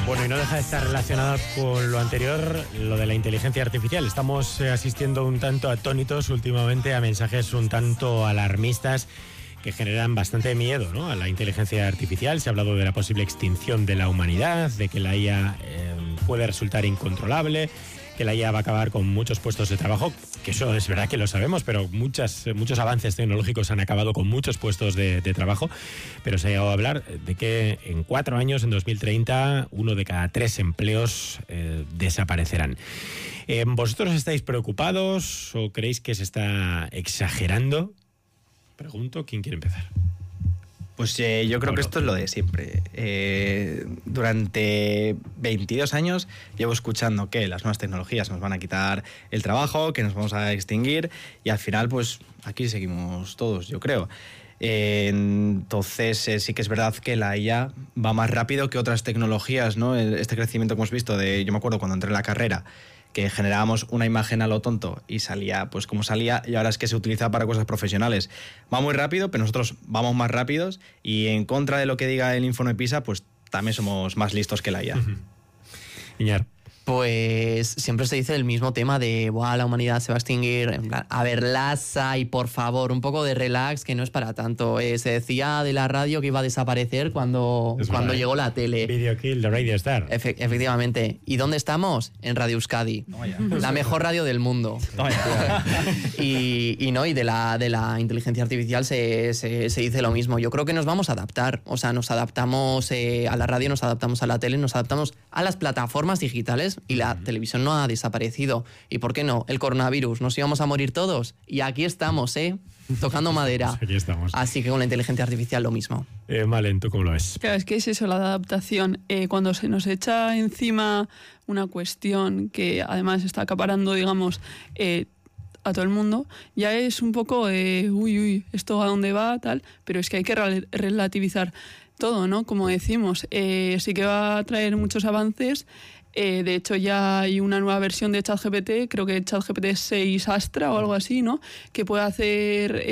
Bueno, y no deja de estar relacionada con lo anterior, lo de la inteligencia artificial. Estamos asistiendo un tanto atónitos últimamente a mensajes un tanto alarmistas que generan bastante miedo, ¿no?, a la inteligencia artificial. Se ha hablado de la posible extinción de la humanidad, de que la IA puede resultar incontrolable, que la IA va a acabar con muchos puestos de trabajo, que eso es verdad que lo sabemos, pero muchos avances tecnológicos han acabado con muchos puestos de trabajo, pero se ha llegado a hablar de que en 4 años, en 2030, 1 de cada 3 empleos desaparecerán. ¿Vosotros estáis preocupados o creéis que se está exagerando? Pregunto, ¿quién quiere empezar? Pues yo creo que esto es lo de siempre. Durante 22 años llevo escuchando que las nuevas tecnologías nos van a quitar el trabajo, que nos vamos a extinguir, y al final pues aquí seguimos todos, yo creo. Entonces sí que es verdad que la IA va más rápido que otras tecnologías, ¿no? Este crecimiento que hemos visto, yo me acuerdo cuando entré en la carrera, que generábamos una imagen a lo tonto y salía pues como salía, y ahora es que se utiliza para cosas profesionales. Va muy rápido, pero nosotros vamos más rápidos, y en contra de lo que diga el Informe PISA, pues también somos más listos que la IA. Iñar. Pues siempre se dice el mismo tema de la humanidad se va a extinguir. En plan, a ver, Lasa, y por favor, un poco de relax, que no es para tanto. Se decía de la radio que iba a desaparecer cuando llegó la tele. Video Kill, the Radio Star. Efectivamente. ¿Y dónde estamos? En Radio Euskadi. La mejor radio del mundo. y de la inteligencia artificial se dice lo mismo. Yo creo que nos vamos a adaptar. O sea, nos adaptamos a la radio, nos adaptamos a la tele, nos adaptamos a las plataformas digitales. Y la televisión no ha desaparecido. ¿Y por qué no? El coronavirus. ¿Nos íbamos a morir todos? Y aquí estamos, tocando madera. Aquí estamos. Así que con la inteligencia artificial lo mismo. Malen, ¿tú cómo lo ves? Claro, es que es eso, la adaptación. Cuando se nos echa encima una cuestión que además está acaparando, digamos, a todo el mundo, ya es un poco, esto a dónde va, tal, pero es que hay que relativizar todo, ¿no? Como decimos, sí que va a traer muchos avances. De hecho, ya hay una nueva versión de ChatGPT, creo que ChatGPT 6 Astra o algo así, ¿no?, que puede hacer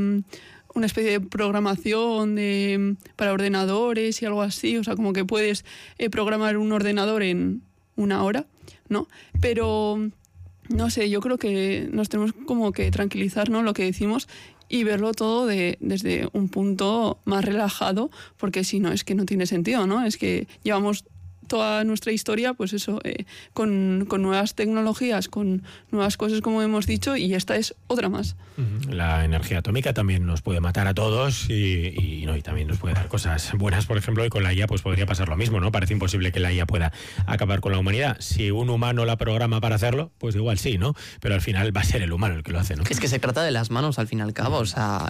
una especie de programación para ordenadores y algo así. O sea, como que puedes programar un ordenador en 1 hora, ¿no? Pero, no sé, yo creo que nos tenemos como que tranquilizar, ¿no?, lo que decimos, y verlo todo desde un punto más relajado, porque si no, es que no tiene sentido, ¿no? Es que llevamos toda nuestra historia, pues eso, con nuevas tecnologías, con nuevas cosas, como hemos dicho, y esta es otra más. La energía atómica también nos puede matar a todos y también nos puede dar cosas buenas, por ejemplo, y con la IA pues podría pasar lo mismo, ¿no? Parece imposible que la IA pueda acabar con la humanidad. Si un humano la programa para hacerlo, pues igual sí, ¿no? Pero al final va a ser el humano el que lo hace, ¿no? Es que se trata de las manos, al fin y al cabo. O sea,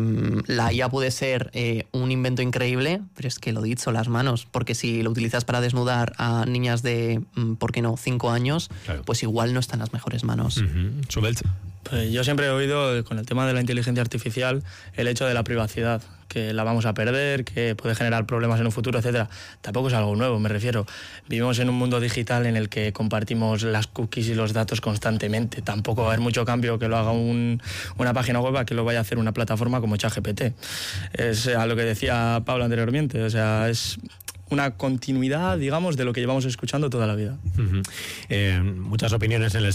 la IA puede ser un invento increíble, pero es que lo dicho, las manos, porque si lo utilizas para desnudar a niñas de, ¿por qué no?, 5 años, claro, pues igual no están en las mejores manos. Schubert. Pues yo siempre he oído con el tema de la inteligencia artificial el hecho de la privacidad, que la vamos a perder, que puede generar problemas en un futuro, etcétera. Tampoco es algo nuevo, me refiero. Vivimos en un mundo digital en el que compartimos las cookies y los datos constantemente. Tampoco va a haber mucho cambio que lo haga una página web a que lo vaya a hacer una plataforma como ChatGPT. Es a lo que decía Pablo anteriormente, o sea, es una continuidad, digamos, de lo que llevamos escuchando toda la vida. Muchas opiniones en el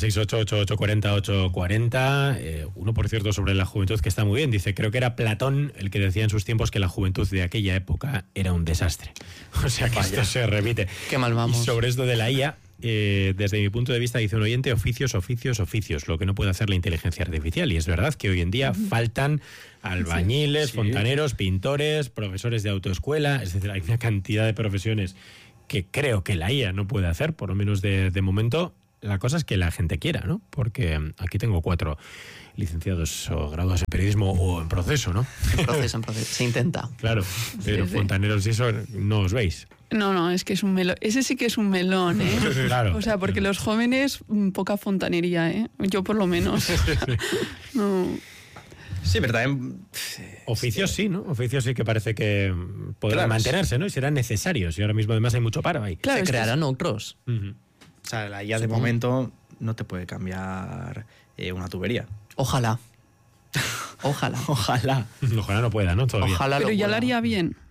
688-840-840. Uno, por cierto, sobre la juventud, que está muy bien. Dice, creo que era Platón el que decía en sus tiempos que la juventud de aquella época era un desastre. O sea, que esto se repite. Qué mal vamos. Y sobre esto de la IA, desde mi punto de vista, dice un oyente, oficios, lo que no puede hacer la inteligencia artificial. Y es verdad que hoy en día faltan albañiles, fontaneros, pintores, profesores de autoescuela. Es decir, hay una cantidad de profesiones que creo que la IA no puede hacer, por lo menos de momento. La cosa es que la gente quiera, ¿no? Porque aquí tengo 4 licenciados o graduados en periodismo o en proceso, ¿no? En proceso. Se intenta. Claro, pero fontaneros y eso no os veis. No, es que es un melón. Ese sí que es un melón, ¿eh? Claro. O sea, porque los jóvenes, poca fontanería, ¿eh? Yo por lo menos. No. Sí, pero también... Oficios sí, ¿no? Oficios sí que parece que podrán mantenerse, ¿no? Y serán necesarios. Y ahora mismo además hay mucho paro ahí. Claro, se crearán otros. O sea, la IA de momento no te puede cambiar una tubería. Ojalá. Ojalá no pueda, ¿no? Todavía. Pero ya lo haría bien.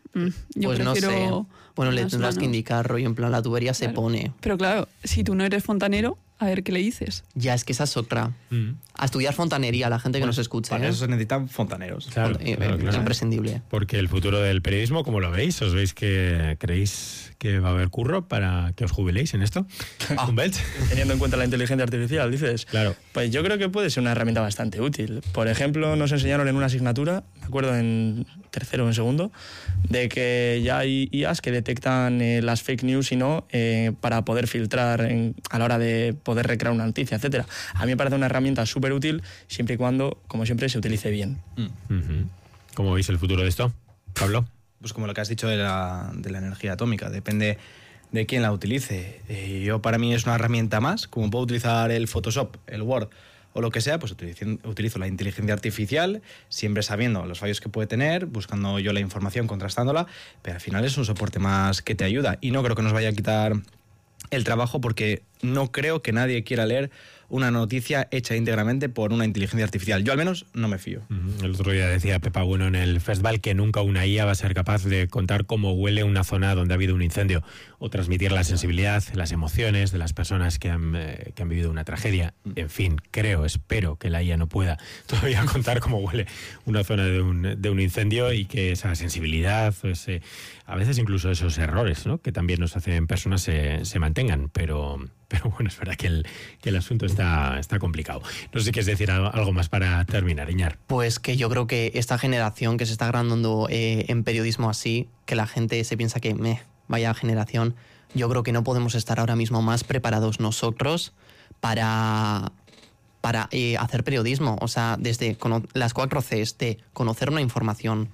Yo Pues no sé. prefiero Bueno, le unas tendrás que manos. indicar, rollo, en plan, la tubería se Claro. pone. Pero claro, si tú no eres fontanero, a ver qué le dices. Ya, es que esa es otra. Mm. A estudiar fontanería, la gente que nos escucha. Para eso se necesitan fontaneros. Claro, claro, claro. Imprescindible. Porque el futuro del periodismo, ¿cómo lo veis? ¿Os veis que creéis que va a haber curro para que os jubiléis en esto? Humbert. Teniendo en cuenta la inteligencia artificial, dices. Claro. Pues yo creo que puede ser una herramienta bastante útil. Por ejemplo, nos enseñaron en una asignatura, me acuerdo en tercero o en segundo, de que ya hay IAs que detectan las fake news y no para poder filtrar a la hora de poder recrear una noticia, etcétera. A mí me parece una herramienta súper útil siempre y cuando, como siempre, se utilice bien. Ujú. ¿Cómo veis el futuro de esto, Pablo? Pues como lo que has dicho de la energía atómica, depende de quién la utilice. Yo, para mí, es una herramienta más, como puedo utilizar el Photoshop, el Word o lo que sea, pues utilizo la inteligencia artificial, siempre sabiendo los fallos que puede tener, buscando yo la información, contrastándola, pero al final es un soporte más que te ayuda y no creo que nos vaya a quitar el trabajo, porque no creo que nadie quiera leer una noticia hecha íntegramente por una inteligencia artificial. Yo al menos no me fío. El otro día decía Pepa Bueno en el festival que nunca una IA va a ser capaz de contar cómo huele una zona donde ha habido un incendio o transmitir la sensibilidad, las emociones de las personas que han vivido una tragedia. En fin, espero que la IA no pueda todavía contar cómo huele una zona de un incendio y que esa sensibilidad, a veces incluso esos errores, ¿no?, que también nos hacen personas se mantengan, pero bueno, es verdad que el asunto está complicado. No sé si quieres decir algo más para terminar, Iñar. Pues que yo creo que esta generación que se está graduando en periodismo así, que la gente se piensa que vaya generación, yo creo que no podemos estar ahora mismo más preparados nosotros para hacer periodismo. O sea, desde las 4 Cs de conocer una información,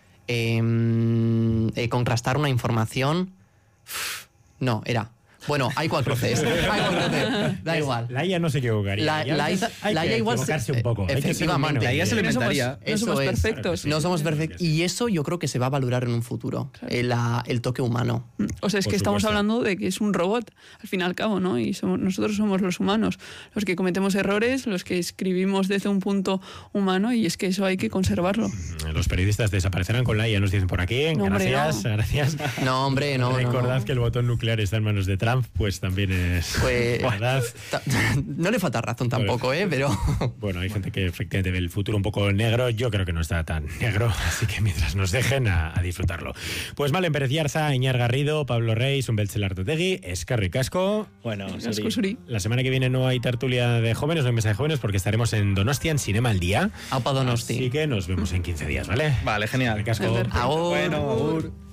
contrastar una información. Bueno, hay 4 Cs. Da igual. La IA no se equivocaría. La IA igual equivocarse un poco. Hay que ser humano. La IA se le No somos- inventaría. No somos Eso es. perfectos. No somos Claro que perfectos. sí. Y eso yo creo que se va a valorar en un futuro. El toque humano. O sea, es Por que estamos supuesto. hablando de que es un robot, al fin y al cabo, ¿no? Y nosotros somos los humanos, los que cometemos errores, los que escribimos desde un punto humano, y es que eso hay que conservarlo. Los periodistas desaparecerán con la IA, nos dicen por aquí. No, hombre, Gracias, no. gracias. No, hombre, no. Recordad no. que el botón nuclear está en manos de Trump, pues también es Pues, verdad. no le falta razón tampoco, pero... Bueno, hay gente que efectivamente ve el futuro un poco negro. Yo creo que no está tan negro, así que mientras nos dejen a disfrutarlo. Pues Malen Pérez Yarza, Iñar Garrido, Pablo Reis, Humbert Zelardotegui, eskerrik asko. Bueno, Asko zuri. La semana que viene no hay tertulia de jóvenes, no hay mesa de jóvenes, porque estaremos en Donostia, en Cinema al Día. Aupa Donosti. Así que nos vemos en 15 días, ¿vale? Vale, genial. Eskerrik asko. Eder. Agur. Bueno, agur.